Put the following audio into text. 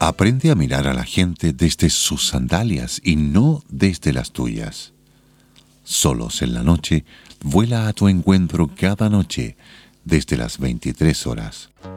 Aprende a mirar a la gente desde sus sandalias y no desde las tuyas. Solos en la noche, vuela a tu encuentro cada noche desde las 23 horas.